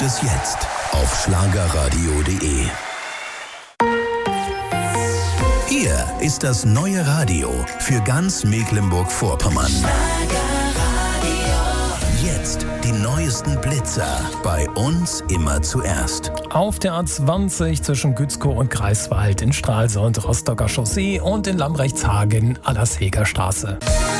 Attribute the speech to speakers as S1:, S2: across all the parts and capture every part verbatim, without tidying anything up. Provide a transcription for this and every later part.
S1: es jetzt auf schlagerradio punkt de. Hier ist das neue Radio für ganz Mecklenburg-Vorpommern. Jetzt die neuesten Blitzer. Bei uns immer zuerst.
S2: Auf der A zwanzig zwischen Gützkow und Greifswald, in Stralsund, Rostocker Chaussee und in Lambrechtshagen an der Hegerstraße.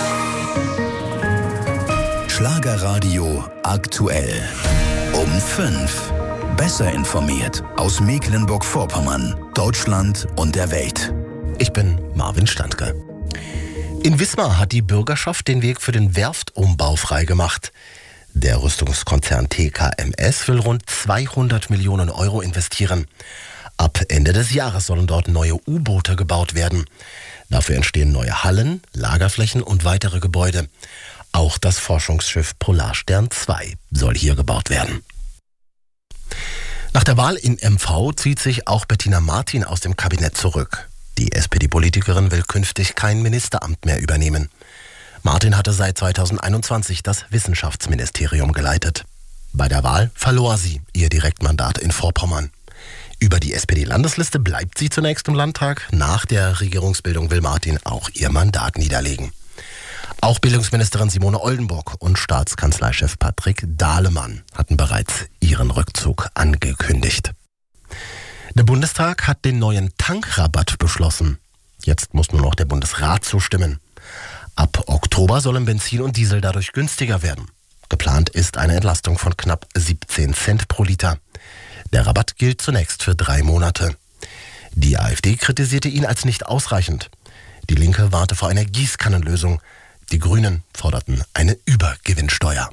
S1: Schlagerradio aktuell. Um fünf. Besser informiert aus Mecklenburg-Vorpommern, Deutschland und der Welt.
S3: Ich bin Marvin Standke. In Wismar hat die Bürgerschaft den Weg für den Werftumbau freigemacht. Der Rüstungskonzern T K M S will rund zweihundert Millionen Euro investieren. Ab Ende des Jahres sollen dort neue U-Boote gebaut werden. Dafür entstehen neue Hallen, Lagerflächen und weitere Gebäude. Auch das Forschungsschiff Polarstern zwei soll hier gebaut werden. Nach der Wahl in M V zieht sich auch Bettina Martin aus dem Kabinett zurück. Die S P D-Politikerin will künftig kein Ministeramt mehr übernehmen. Martin hatte seit zweitausendeinundzwanzig das Wissenschaftsministerium geleitet. Bei der Wahl verlor sie ihr Direktmandat in Vorpommern. Über die S P D-Landesliste bleibt sie zunächst im Landtag. Nach der Regierungsbildung will Martin auch ihr Mandat niederlegen. Auch Bildungsministerin Simone Oldenburg und Staatskanzleichef Patrick Dahlemann hatten bereits ihren Rückzug angekündigt. Der Bundestag hat den neuen Tankrabatt beschlossen. Jetzt muss nur noch der Bundesrat zustimmen. Ab Oktober sollen Benzin und Diesel dadurch günstiger werden. Geplant ist eine Entlastung von knapp siebzehn Cent pro Liter. Der Rabatt gilt zunächst für drei Monate. Die AfD kritisierte ihn als nicht ausreichend. Die Linke warnte vor einer Gießkannenlösung. Die Grünen forderten eine Übergewinnsteuer.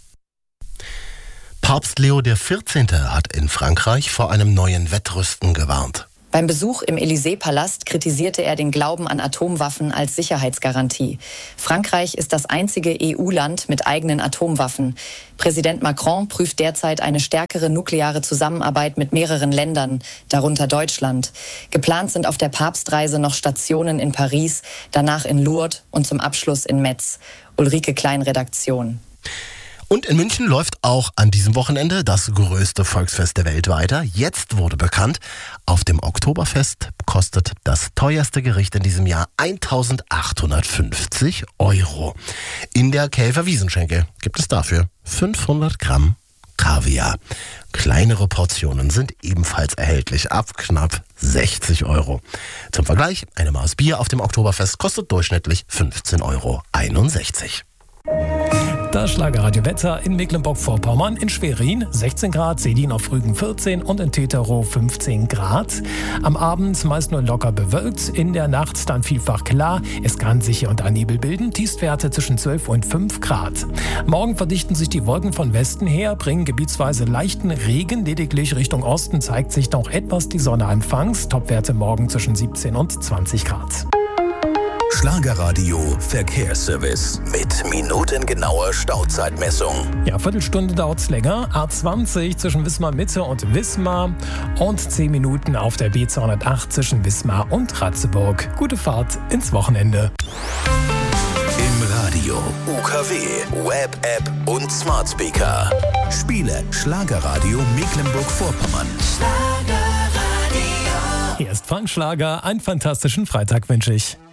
S3: Papst Leo der vierzehnte hat in Frankreich vor einem neuen Wettrüsten gewarnt.
S4: Beim Besuch im Élysée-Palast kritisierte er den Glauben an Atomwaffen als Sicherheitsgarantie. Frankreich ist das einzige E U-Land mit eigenen Atomwaffen. Präsident Macron prüft derzeit eine stärkere nukleare Zusammenarbeit mit mehreren Ländern, darunter Deutschland. Geplant sind auf der Papstreise noch Stationen in Paris, danach in Lourdes und zum Abschluss in Metz. Ulrike Klein, Redaktion.
S3: Und in München läuft auch an diesem Wochenende das größte Volksfest der Welt weiter. Jetzt wurde bekannt, auf dem Oktoberfest kostet das teuerste Gericht in diesem Jahr eintausendachthundertfünfzig Euro. In der Käfer Wiesenschenke gibt es dafür fünfhundert Gramm Kaviar. Kleinere Portionen sind ebenfalls erhältlich ab knapp sechzig Euro. Zum Vergleich, eine Maß Bier auf dem Oktoberfest kostet durchschnittlich fünfzehn Euro einundsechzig.
S2: Das Schlagerradio-Wetter in Mecklenburg-Vorpommern, in Schwerin sechzehn Grad, Sedin auf Rügen vierzehn und in Teterow fünfzehn Grad. Am Abend meist nur locker bewölkt, in der Nacht dann vielfach klar. Es kann sich hier und da Nebel bilden, Tiefstwerte zwischen zwölf und fünf Grad. Morgen verdichten sich die Wolken von Westen her, bringen gebietsweise leichten Regen. Lediglich Richtung Osten zeigt sich noch etwas die Sonne anfangs. Topwerte morgen zwischen siebzehn und zwanzig Grad.
S1: Schlagerradio Verkehrsservice mit minutengenauer Stauzeitmessung.
S2: Ja, Viertelstunde dauert's länger. A zwanzig zwischen Wismar Mitte und Wismar und zehn Minuten auf der B zweihundertacht zwischen Wismar und Ratzeburg. Gute Fahrt ins Wochenende.
S1: Im Radio, U K W, Web-App und Smart Speaker. Spiele Schlagerradio Mecklenburg-Vorpommern.
S2: Hier ist Fun Schlager. Einen fantastischen Freitag wünsche ich.